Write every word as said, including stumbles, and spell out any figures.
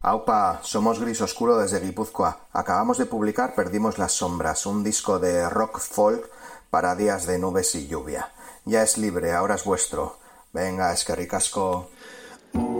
Aupa, somos Gris Oscuro desde Guipúzcoa. Acabamos de publicar Perdimos las sombras, un disco de rock folk para días de nubes y lluvia. Ya es libre, ahora es vuestro. Venga, eskerrik asko.